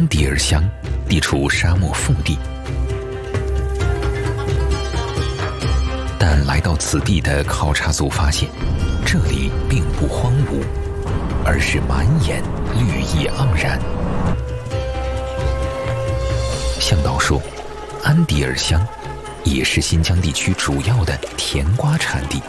安第尔乡地处沙漠腹地，但来到此地的考察组发现，这里并不荒芜，而是满眼绿意盎然。向导说，安第尔乡也是新疆地区主要的甜瓜产地。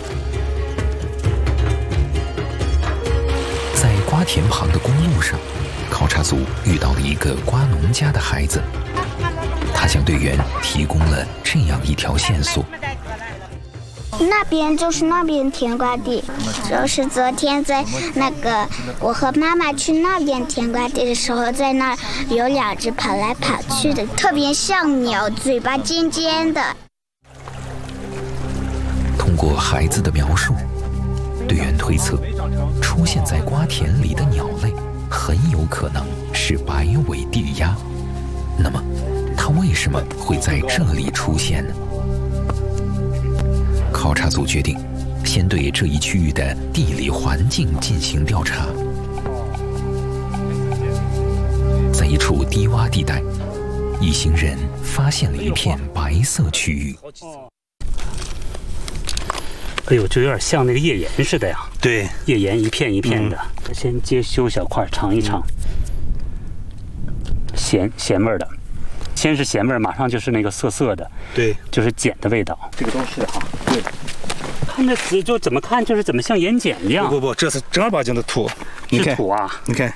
在瓜田旁的公路上，考察组遇到了一个瓜农家的孩子，他向队员提供了这样一条线索。 那边就是那边甜瓜地，就是昨天在那个我和妈妈去那边甜瓜地的时候，在那儿有2只跑来跑去的，特别像鸟，嘴巴尖尖的。 通过孩子的描述，队员推测，出现在瓜田里的鸟类很有可能是白尾地鸭。那么，它为什么会在这里出现呢？考察组决定先对这一区域的地理环境进行调查。在一处低洼地带，一行人发现了一片白色区域。 哎呦，就有点像那个页岩似的呀。 对， 页岩一片一片的。先接修小块尝一尝，咸味的。先是咸味，马上就是那个涩涩的， 对， 就是碱的味道。这个都是哈，对。看这籽就怎么看就是怎么像盐碱一样。 不，这是正儿八经的土，你看是土啊， 你看。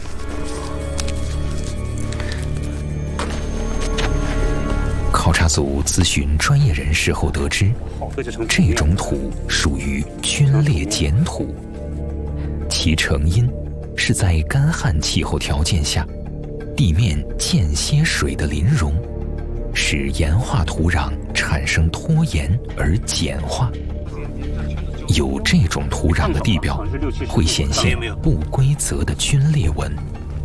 考察组咨询专业人士后得知，这种土属于皲裂碱土，其成因是在干旱气候条件下，地面间歇水的淋溶，使盐化土壤产生脱盐而碱化。有这种土壤的地表会显现不规则的皲裂纹。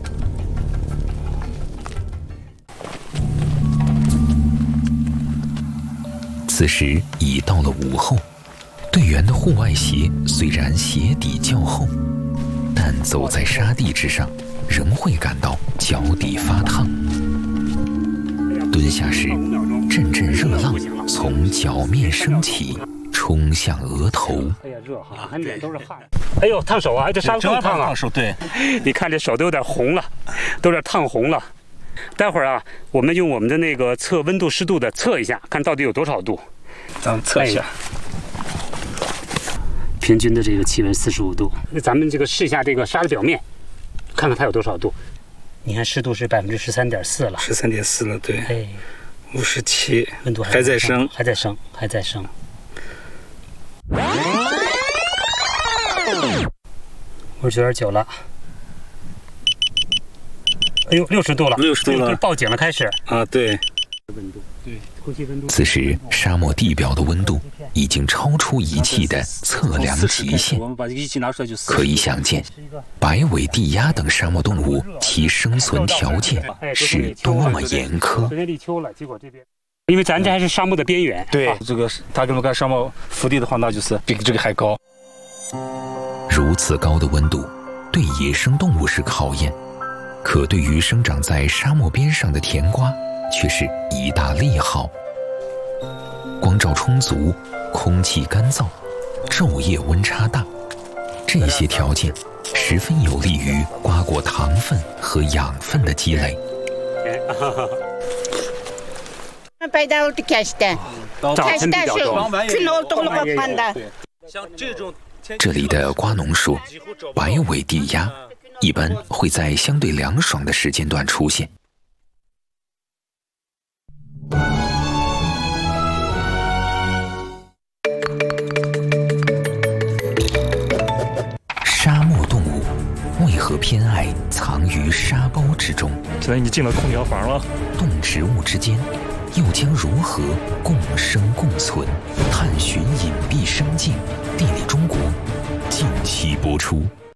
此时已到了午后，队员的户外鞋虽然鞋底较厚，但走在沙地之上，仍会感到脚底发烫。蹲下时，阵阵热浪从脚面升起，冲向额头。 哎呀，热哈，满脸都是汗。哎呦，烫手啊！这沙子更烫啊！ 烫手，对。 你看这手都有点红了，都有点烫红了。待会儿啊，我们用我们的那个测温度湿度的测一下，看到底有多少度。 咱们测一下。 平均的这个气温45度。那咱们这个试一下这个沙的表面，看看它有多少度。你看湿度是13.4%了。 13.4了，对。 哎 ，57， 温度还在升， 还在升，还在升。59.9了。哎呦，60度了，60度了，报警了，开始啊，对， 温度，对，空气温度。 此时，沙漠地表的温度已经超出仪器的测量极限。 我们把这个仪器拿出来就可以想见，白尾地鸭等沙漠动物其生存条件是多么严苛。 昨天立秋了，结果这边，因为咱这还是沙漠的边缘。 对，这个他给我们看沙漠腹地的话，那就是比这个还高。 如此高的温度，对野生动物是考验。可对于生长在沙漠边上的甜瓜，却是一大利好。光照充足，空气干燥，昼夜温差大，这些条件十分有利于瓜果糖分和养分的积累。这里的瓜农说，白尾地鸭一般会在相对凉爽的时间段出现。沙漠动物为何偏爱藏于沙包之中？ 现在你进了空调房了。 动植物之间又将如何共生共存？探寻隐蔽生境，地理中国，近期播出。